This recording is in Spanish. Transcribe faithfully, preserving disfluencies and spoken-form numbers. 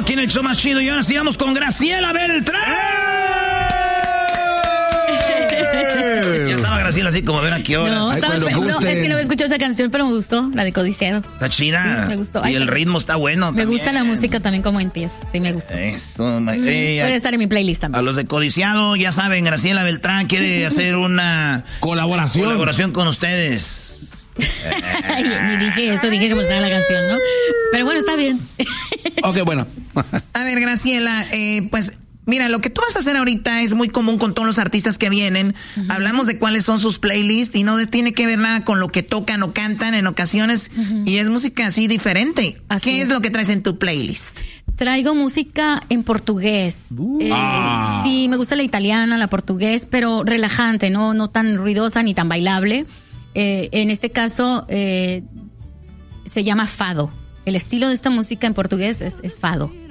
aquí en el show más chido. Y ahora sí vamos con Graciela Beltrán. Ya estaba Graciela así como ven a qué horas. No, Ay, estaba, no, es que no he escuchado esa canción, pero me gustó, la de Codiciado. Está chida. Sí, me gustó. Y Ay, el ritmo está bueno. Me también. gusta la música también como empieza. Sí, me gusta. Eso, mm, eh, puede estar en mi playlist también. A los de Codiciado, ya saben, Graciela Beltrán quiere hacer una colaboración. Colaboración con ustedes. Ay, ni dije eso, dije que me gustaba la canción, ¿no? Pero bueno, está bien. Ok, bueno. A ver, Graciela, eh, pues mira, lo que tú vas a hacer ahorita es muy común con todos los artistas que vienen. Uh-huh. Hablamos de cuáles son sus playlists y no tiene que ver nada con lo que tocan o cantan en ocasiones. Uh-huh. Y es música así diferente. Así ¿Qué es. es lo que traes en tu playlist? Traigo música en portugués. Uh, eh, ah. Sí, me gusta la italiana, la portugués, pero relajante, no, no tan ruidosa ni tan bailable. Eh, en este caso eh, se llama fado. El estilo de esta música en portugués es, es fado.